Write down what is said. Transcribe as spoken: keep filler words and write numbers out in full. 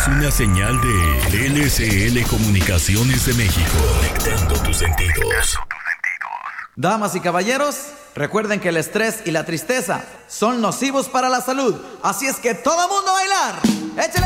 es una señal de L C L Comunicaciones de México. Conectando tus sentidos. Damas y caballeros, recuerden que el estrés y la tristeza son nocivos para la salud. Así es que todo mundo a bailar. ¡Échale!